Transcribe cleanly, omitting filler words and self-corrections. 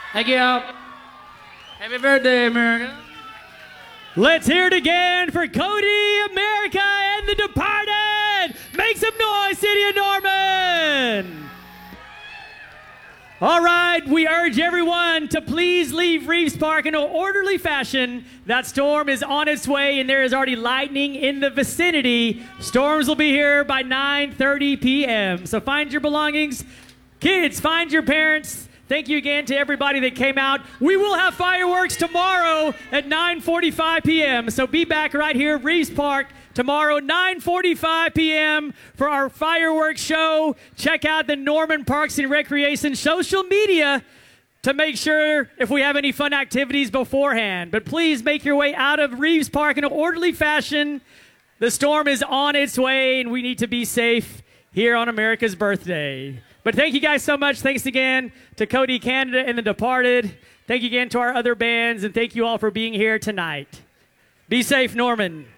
Thank you. Happy birthday, America. Let's hear it again for Cody, America, and the Departed. Make some noise, City of Norman. All right, we urge everyone to please leave Reeves Park in an orderly fashion. That storm is on its way, and there is already lightning in the vicinity. Storms will be here by 9:30 p.m. So find your belongings. Kids, find your parents. Thank you again to everybody that came out. We will have fireworks tomorrow at 9:45 p.m. So be back right here, Reeves Park, tomorrow, 9:45 p.m. for our fireworks show. Check out the Norman Parks and Recreation social media to make sure if we have any fun activities beforehand. But please make your way out of Reeves Park in an orderly fashion. The storm is on its way, and we need to be safe here on America's birthday. But thank you guys so much. Thanks again to Cody Canada and The Departed. Thank you again to our other bands, and thank you all for being here tonight. Be safe, Norman.